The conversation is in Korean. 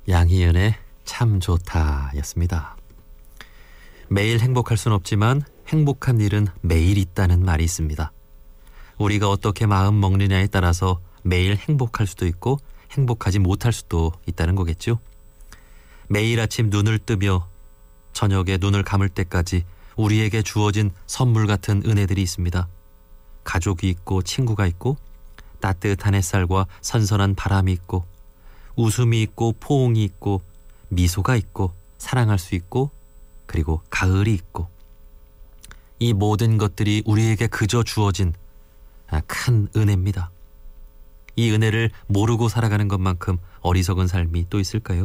양희은의 참 좋다 였습니다. 매일 행복할 순 없지만 행복한 일은 매일 있다는 말이 있습니다. 우리가 어떻게 마음 먹느냐에 따라서 매일 행복할 수도 있고 행복하지 못할 수도 있다는 거겠죠. 매일 아침 눈을 뜨며 저녁에 눈을 감을 때까지 우리에게 주어진 선물 같은 은혜들이 있습니다. 가족이 있고 친구가 있고 따뜻한 햇살과 선선한 바람이 있고 웃음이 있고 포옹이 있고 미소가 있고 사랑할 수 있고 그리고 가을이 있고 이 모든 것들이 우리에게 그저 주어진 큰 은혜입니다. 이 은혜를 모르고 살아가는 것만큼 어리석은 삶이 또 있을까요?